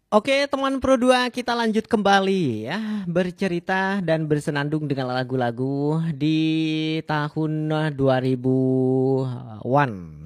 Oke, teman Pro 2, kita lanjut kembali ya, bercerita dan bersenandung dengan lagu-lagu di tahun 2000-an.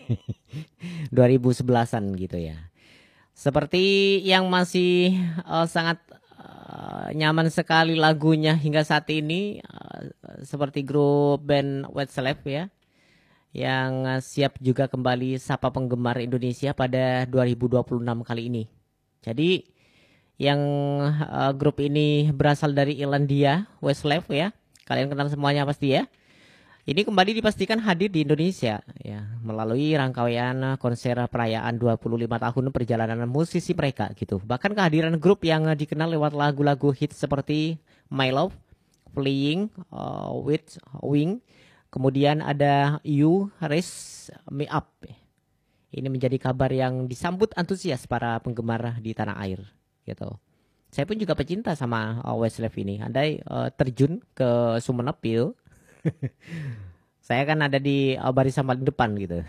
2011-an gitu ya. Seperti yang masih sangat nyaman sekali lagunya hingga saat ini, seperti grup band Westlife ya, yang siap juga kembali sapa penggemar Indonesia pada 2026 kali ini. Jadi yang grup ini berasal dari Irlandia, Westlife ya. Kalian kenal semuanya pasti ya. Ini kembali dipastikan hadir di Indonesia ya, melalui rangkaian konser perayaan 25 tahun perjalanan musisi mereka gitu. Bahkan kehadiran grup yang dikenal lewat lagu-lagu hits seperti My Love, Flying with Wing, kemudian ada You Raise Me Up. Ini menjadi kabar yang disambut antusias para penggemar di tanah air gitu. Saya pun juga pecinta sama Westlife ini. Andai terjun ke Sumenep itu, saya kan ada di barisan paling depan gitu.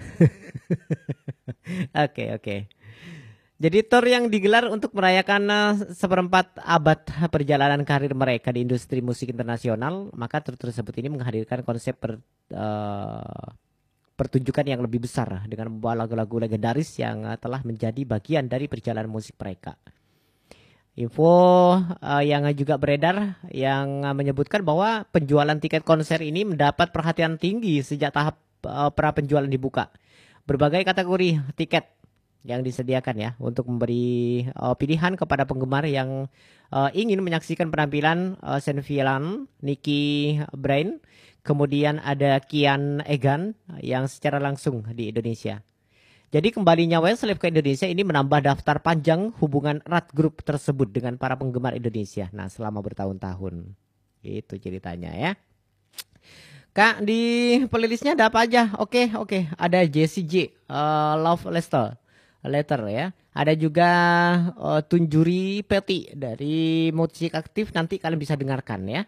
Oke. Jadi tour yang digelar untuk merayakan seperempat abad perjalanan karir mereka di industri musik internasional, maka tour tersebut ini menghadirkan konsep pertunjukan yang lebih besar dengan membawa lagu-lagu legendaris yang telah menjadi bagian dari perjalanan musik mereka. Info yang juga beredar yang menyebutkan bahwa penjualan tiket konser ini mendapat perhatian tinggi sejak tahap pra penjualan dibuka. Berbagai kategori tiket yang disediakan ya untuk memberi pilihan kepada penggemar yang ingin menyaksikan penampilan Senvilan, Nicky Brain, kemudian ada Kian Egan yang secara langsung di Indonesia. Jadi kembalinya Westlife ke Indonesia ini menambah daftar panjang hubungan erat grup tersebut dengan para penggemar Indonesia. Nah, selama bertahun-tahun. Itu ceritanya ya. Kak, di playlistnya ada apa aja? Oke. Ada Jessie J, Love Letter ya. Ada juga Tunjuri Peti dari Musik Aktif, nanti kalian bisa dengarkan ya.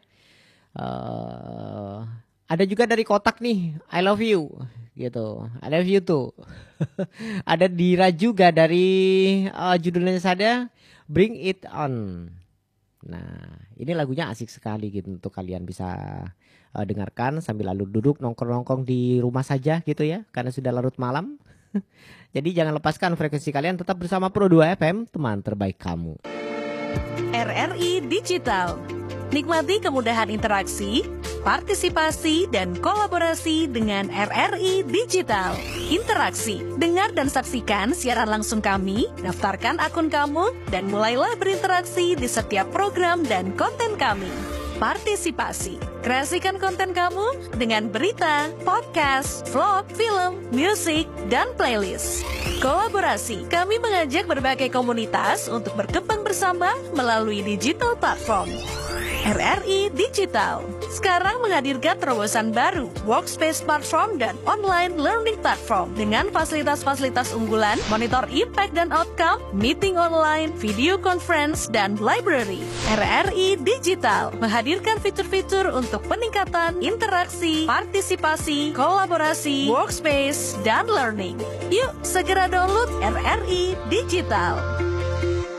Ada juga dari Kotak nih, I Love You gitu. I Love You too. Ada Dira juga dari judulnya saja Bring It On. Nah, ini lagunya asik sekali gitu untuk kalian bisa dengarkan sambil lalu duduk nongkrong-nongkrong di rumah saja gitu ya, karena sudah larut malam. Jadi jangan lepaskan frekuensi kalian, tetap bersama Pro 2 FM, teman terbaik kamu. RRI Digital. Nikmati kemudahan interaksi, partisipasi, dan kolaborasi dengan RRI Digital. Interaksi, dengar dan saksikan siaran langsung kami, daftarkan akun kamu, dan mulailah berinteraksi di setiap program dan konten kami. Partisipasi, kreasikan konten kamu dengan berita, podcast, vlog, film, musik, dan playlist. Kolaborasi, kami mengajak berbagai komunitas untuk berkembang bersama melalui digital platform. RRI Digital sekarang menghadirkan terobosan baru, workspace platform dan online learning platform dengan fasilitas-fasilitas unggulan, monitor impact dan outcome, meeting online, video conference, dan library. RRI Digital menghadirkan fitur-fitur untuk peningkatan interaksi, partisipasi, kolaborasi, workspace, dan learning. Yuk segera download RRI Digital.